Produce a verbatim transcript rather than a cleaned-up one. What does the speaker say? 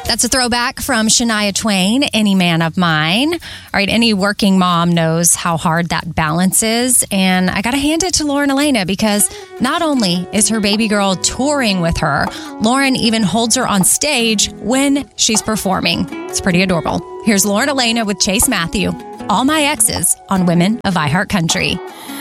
That's a throwback from Shania Twain, Any Man of Mine. All right, any working mom knows how hard that balance is. And I got to hand it to Lauren Elena because not only is her baby girl touring with her, Lauren even holds her on stage when she's performing. It's pretty adorable. Here's Lauren Elena with Chase Matthew, All My Exes on Women of iHeartCountry.